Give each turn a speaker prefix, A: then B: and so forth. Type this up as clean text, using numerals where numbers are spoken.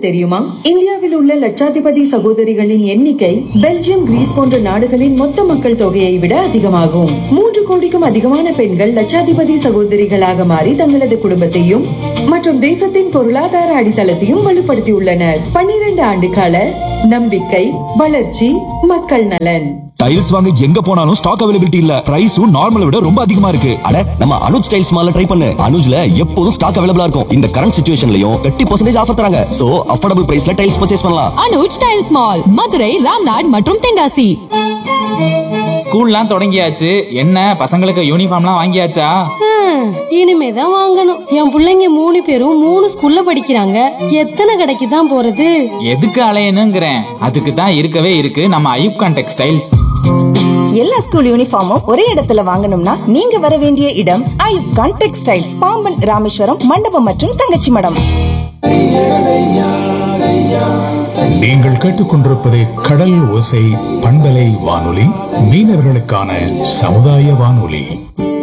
A: தெரியுமா? இந்தியாவில் உள்ள லட்சாதிபதி சகோதரிகளின் எண்ணிக்கை பெல்ஜியம், கிரீஸ் போன்ற நாடுகளின் மொத்த மக்கள் தொகையை விட அதிகமாகும். 3 கோடிக்கும் அதிகமான பெண்கள் லட்சாதிபதி சகோதரிகளாக மாறி தங்களது குடும்பத்தையும் மற்றும் தேசத்தின் பொருளாதார அடித்தளத்தையும் வலுப்படுத்தியுள்ளனர். 12 ஆண்டு கால நம்பிக்கை, வளர்ச்சி, மக்கள் நலன்.
B: டைல்ஸ் வாங்க எங்க போனாலும் ஸ்டாக் அவைலபிலிட்டி இல்ல. பிரைஸும் நார்மலை விட ரொம்ப அதிகமா இருக்கு.
C: அட, நம்ம அனுஜ் டைல்ஸ் மால்ல ட்ரை பண்ணு. அனுஜ்ல எப்போதும் ஸ்டாக் அவைலபிளா இருக்கும். இந்த கரண்ட் சிச்சுவேஷன்லயும் 30% ஆஃபர் தராங்க. சோ அஃபோர்டபிள் பிரைஸ்ல டைல்ஸ் பர்ச்சேஸ் பண்ணலாம்.
D: அனுஜ் டைல்ஸ் மால், மதுரை, ராம்நாட் மற்றும் தென்காசி.
E: ஸ்கூல்லாம் தொடங்கியாச்சு. என்ன பசங்களுக்கு யூனிஃபார்ம்லாம் வாங்கியாச்சா?
F: இனிமேதான் வாங்கணும். என் பிள்ளைங்க 3 பேரும் 3 ஸ்கூல்ல படிக்கிறாங்க. எத்தனை கடைக்கு தான் போறது?
E: எதுக்கு அலையணுங்கிறேன். அதுக்கு தான் இருக்கவே இருக்கு நம்ம ஐயூப்கான் டெக்ஸ்டைல்ஸ்.
G: எல்லா ஸ்கூல் யூனிஃபார்மும் ஒரே இடத்துல வாங்கணும்னா நீங்க வர வேண்டிய இடம் ஐயூப்கான் டெக்ஸ்டைல்ஸ், பாம்பன், ராமேஸ்வரம், மண்டபம் மற்றும் தங்கச்சி மடம்.
H: நீங்கள் கேட்டுக்கொண்டிருப்பது கடல் ஓசை பண்பலை வானொலி, மீனவர்களுக்கான சமுதாய வானொலி.